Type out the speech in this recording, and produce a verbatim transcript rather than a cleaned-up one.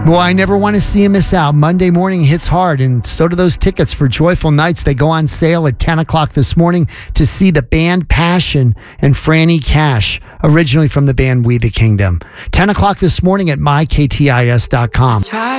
Well, I never want to see him miss out. Monday morning hits hard, and so do those tickets for Joyful Nights. They go on sale at ten o'clock this morning to see the band Passion and Franny Cash, originally from the band We the Kingdom. ten o'clock this morning at my k t i s dot com.